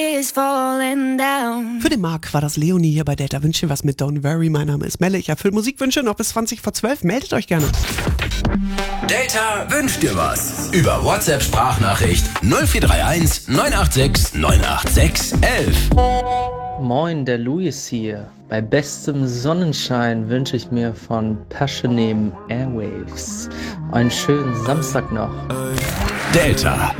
Für den Marc war das Leonie hier bei Delta. Wünsche was mit Don't Worry. Mein Name ist Melle. Ich erfülle Musikwünsche noch bis 20 vor 12. Meldet euch gerne. Delta wünscht dir was. Über WhatsApp-Sprachnachricht 0431 986 986 11. Moin, der Luis hier. Bei bestem Sonnenschein wünsche ich mir von Passionem Airwaves einen schönen Samstag noch. Delta.